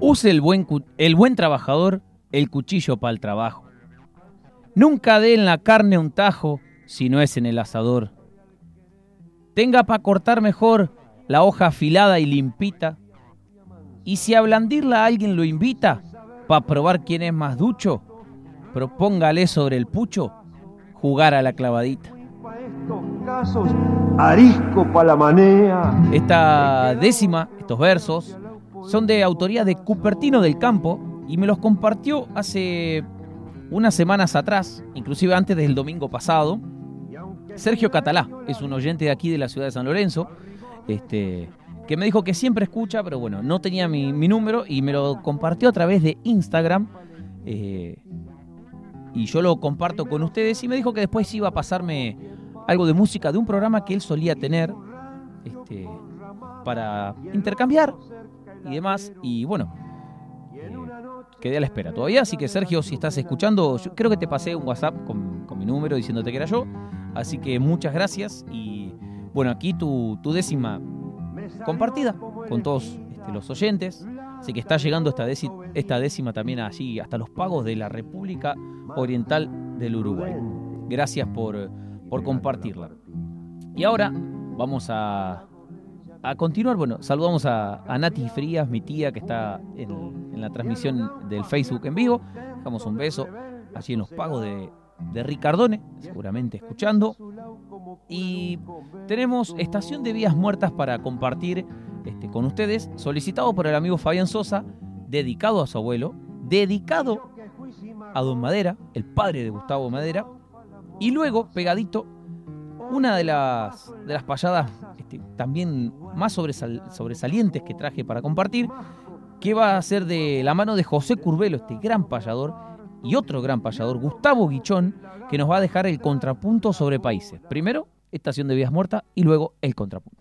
Use el buen trabajador el cuchillo para el trabajo. Nunca dé en la carne un tajo si no es en el asador. Tenga para cortar mejor la hoja afilada y limpita. Y si a blandirla alguien lo invita, para probar quién es más ducho, propóngale sobre el pucho jugar a la clavadita. Arisco pa' la manea. Esta décima, estos versos, son de autoría de Cupertino del Campo y me los compartió hace unas semanas atrás, inclusive antes del domingo pasado, Sergio Catalá. Es un oyente de aquí de la ciudad de San Lorenzo, que me dijo que siempre escucha, pero bueno, no tenía mi número y me lo compartió a través de Instagram. Y yo lo comparto con ustedes y me dijo que después iba a pasarme algo de música de un programa que él solía tener para intercambiar y demás. Y bueno, quedé a la espera todavía. Así que Sergio, si estás escuchando, yo creo que te pasé un WhatsApp con mi número diciéndote que era yo. Así que muchas gracias. Y bueno, aquí tu décima compartida con todos los oyentes. Así que está llegando esta décima también allí hasta los pagos de la República Oriental del Uruguay. Gracias por compartirla. Y ahora vamos a continuar. Bueno, saludamos a Nati Frías, mi tía, que está en la transmisión del Facebook en vivo. Dejamos un beso allí en los pagos de Ricardone, seguramente escuchando. Y tenemos Estación de Vías Muertas para compartir con ustedes, solicitado por el amigo Fabián Sosa, dedicado a su abuelo, dedicado a Don Madera, el padre de Gustavo Madera, y luego, pegadito, una de las payadas también más sobresalientes que traje para compartir, que va a ser de la mano de José Curbelo, este gran payador, y otro gran payador, Gustavo Guichón, que nos va a dejar el contrapunto sobre países. Primero, Estación de Vías Muertas, y luego el contrapunto.